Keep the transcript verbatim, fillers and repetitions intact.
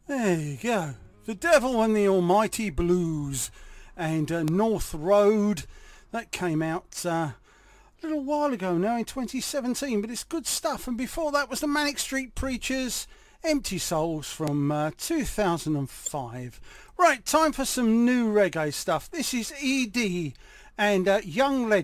There you go. The Devil and the Almighty Blues and uh, North Road. That came out uh, a little while ago now in twenty seventeen, but it's good stuff. And before that was the Manic Street Preachers, Empty Souls from uh, two thousand five. Right, time for some new reggae stuff. This is E D and uh, Young Legend.